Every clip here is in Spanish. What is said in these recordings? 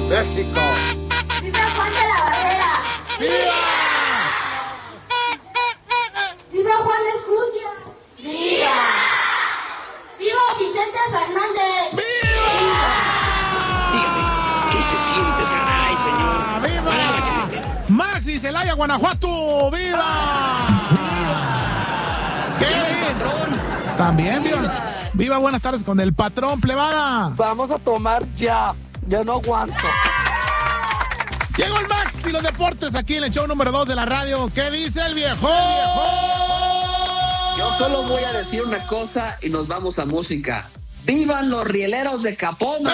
México! ¡Viva Juan de la Barrera! ¡Viva! ¡Viva Juan Escutia! ¡Viva! ¡Viva Vicente Fernández! ¡Viva! Dígame, ¿qué se siente, Saray, señor? ¡Viva! Maxi Celaya, Guanajuato. ¡Viva! ¡Viva! ¿Qué? Patrón. También, viva. Viva, buenas tardes con el patrón plebada. Vamos a tomar ya no aguanto. Llegó el Max y los deportes aquí en el show número 2 de la radio. ¿Qué dice el viejo? Yo solo voy a decir una cosa y nos vamos a música. ¡Vivan los rieleros de Caponas!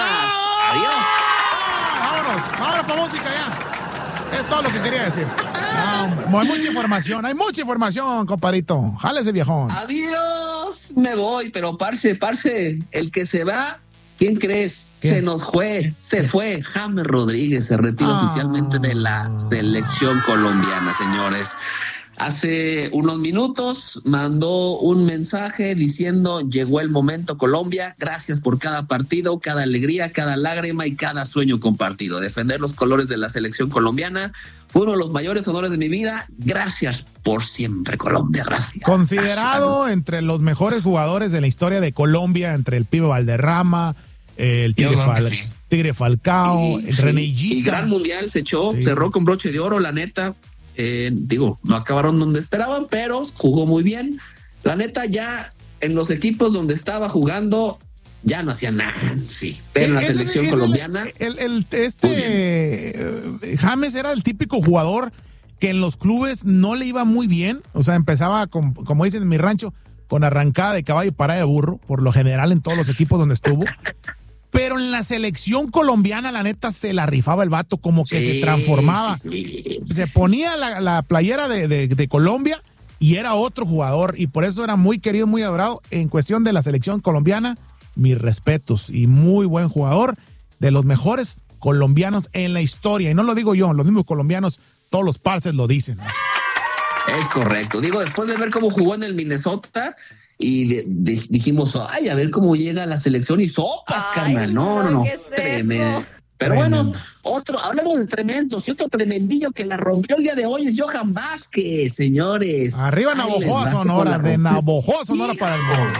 ¡Adiós! Vámonos para música ya. Es todo lo que quería decir. Hay mucha información, compadrito. Jálese, viejón. ¡Adiós! Me voy, pero parce, el que se va, ¿quién crees? ¿Qué? Se fue. James Rodríguez se retira oficialmente de la selección colombiana, señores. Hace unos minutos mandó un mensaje diciendo: llegó el momento, Colombia, gracias por cada partido, cada alegría, cada lágrima y cada sueño compartido. Defender los colores de la selección colombiana fue uno de los mayores honores de mi vida. Gracias por siempre, Colombia, gracias. Considerado Gracias. entre los mejores jugadores de la historia de Colombia, entre el Pibe Valderrama, el Tigre Falcao, el René Higuita. Y gran mundial se echó, cerró con broche de oro, la neta. No acabaron donde esperaban, pero jugó muy bien. La neta, ya en los equipos donde estaba jugando, ya no hacía nada, sí. Pero en la selección colombiana. James era el típico jugador que en los clubes no le iba muy bien. O sea, empezaba, como dicen en mi rancho, con arrancada de caballo y parada de burro, por lo general en todos los equipos donde estuvo. Pero en la selección colombiana, la neta, se la rifaba el vato, como que se transformaba. Se ponía la playera de Colombia y era otro jugador. Y por eso era muy querido, muy adorado. En cuestión de la selección colombiana, mis respetos. Y muy buen jugador, de los mejores colombianos en la historia. Y no lo digo yo, los mismos colombianos, todos los parces lo dicen. Es correcto. Digo, después de ver cómo jugó en el Minnesota... Y dijimos, ay, a ver cómo llega la selección y sopas, carnal. No. Tremendo. Pero bueno, hablamos de tremendos y otro tremendillo que la rompió el día de hoy es Johan Vázquez, señores. Arriba Navojoa, Sonora, de Navojoa, Sonora para el mundo.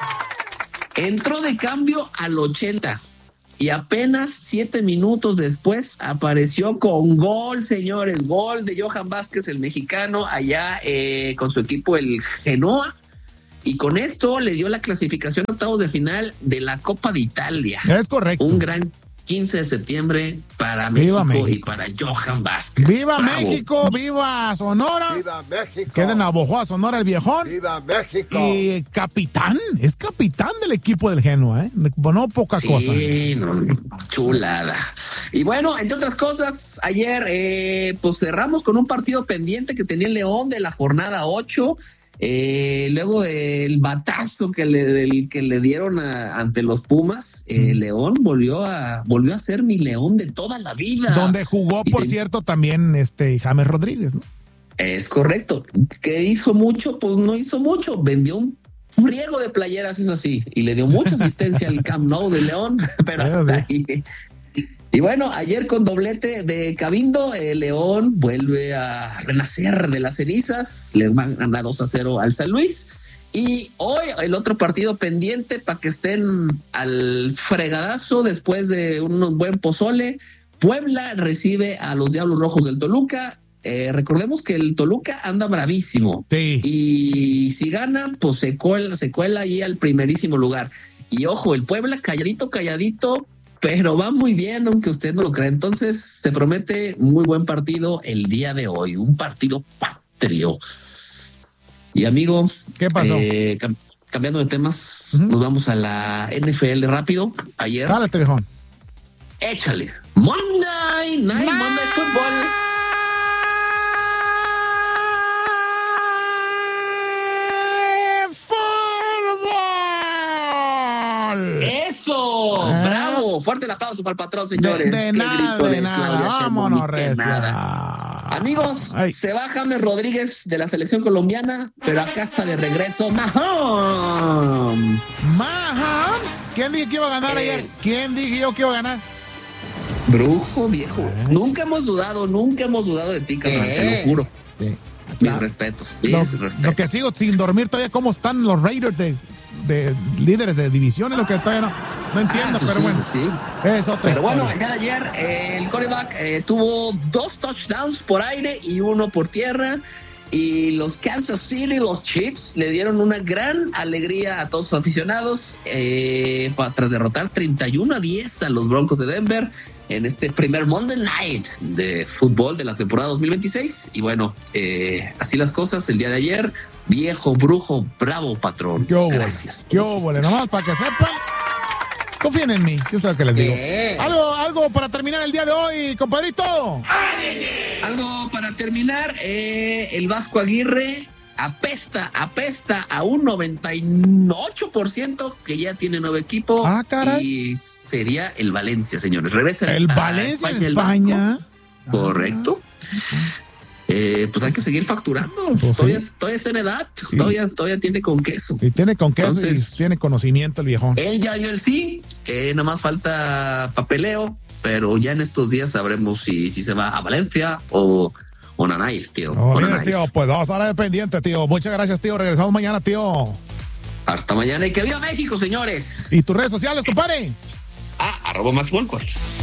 Entró de cambio al 80 y apenas 7 minutos después apareció con gol, señores. Gol de Johan Vázquez, el mexicano, allá con su equipo, el Genoa. Y con esto le dio la clasificación a octavos de final de la Copa de Italia. Es correcto. Un gran 15 de septiembre para México y para Johan Vázquez. ¡Viva Bravo. México! ¡Viva Sonora! ¡Viva México! Queda en Navojoa, Sonora, el viejón. ¡Viva México! Y capitán, es capitán del equipo del Genoa, ¿eh? No poca cosa. Sí, chulada. Y bueno, entre otras cosas, ayer pues cerramos con un partido pendiente que tenía el León de la jornada 8. Luego del batazo que le dieron ante los Pumas, León volvió a ser mi León de toda la vida. Donde jugó, por cierto, también James Rodríguez, ¿no? Es correcto. ¿Qué hizo mucho? Pues no hizo mucho. Vendió un friego de playeras, eso sí, y le dio mucha asistencia al Camp Nou de León, pero hasta ahí. Y bueno, ayer con doblete de Cabindo, León vuelve a renacer de las cenizas, le gana 2-0 al San Luis. Y hoy el otro partido pendiente para que estén al fregadazo después de un buen pozole. Puebla recibe a los Diablos Rojos del Toluca. Recordemos que el Toluca anda bravísimo. Sí. Y si gana, pues se cuela ahí al primerísimo lugar. Y ojo, el Puebla calladito, pero va muy bien, aunque usted no lo crea. Entonces se promete muy buen partido el día de hoy, un partido patrio. Y amigo, ¿qué pasó? Cambiando de temas, nos vamos a la NFL rápido. Ayer. Dale, viejón. Échale. Monday Football. ¡Eso! ¡Bravo! Fuerte el aplauso para el patrón, señores. De nada. Vámonos, recia. Amigos, se va James Rodríguez de la selección colombiana, pero acá está de regreso Mahomes. ¿Quién dije que iba a ganar ayer? ¿Quién dije yo que iba a ganar? Brujo, viejo. Nunca hemos dudado de ti, carnal, te lo juro. Sí. Mis respetos. Lo que sigo sin dormir todavía, cómo están los Raiders de líderes de divisiones, lo que todavía no entiendo, pero sí, bueno. Sí. Es otra pero historia. bueno, el día de ayer el quarterback tuvo 2 touchdowns por aire y 1 por tierra. Y los Kansas City, los Chiefs, le dieron una gran alegría a todos sus aficionados tras derrotar 31-10 a los Broncos de Denver en este primer Monday Night de fútbol de la temporada 2026. Y bueno, así las cosas el día de ayer. Viejo, brujo, bravo, patrón. Gracias. Yo, nomás para que sepan. Confíen en mí, yo sé lo que les digo. Algo para terminar el día de hoy, compadrito. Algo para terminar, el Vasco Aguirre apesta a un 98% que ya tiene nuevo equipo. Caray. Y sería el Valencia, señores. Regresa el Valencia España. Correcto. Pues hay que seguir facturando. Pues todavía está en edad. Sí. Todavía tiene con queso. Y tiene con queso. Entonces, y tiene conocimiento el viejón. Él ya dio el sí. Nada más falta papeleo. Pero ya en estos días sabremos si se va a Valencia o Nanay, tío. Tío, pues vamos a estar pendiente, tío. Muchas gracias, tío. Regresamos mañana, tío. Hasta mañana y que viva México, señores. ¿Y tus redes sociales, compadre? @MaxWolcots.